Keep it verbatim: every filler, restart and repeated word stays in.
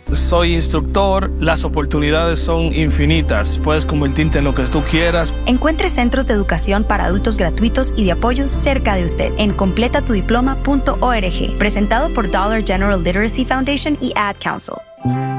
soy instructor, las oportunidades son infinitas. Puedes convertirte en lo que tú quieras. Encuentre centros de educación para adultos gratuitos y de apoyo cerca de usted en completa tu diploma punto org, presentado por Dollar General Literacy Foundation y Ad Council.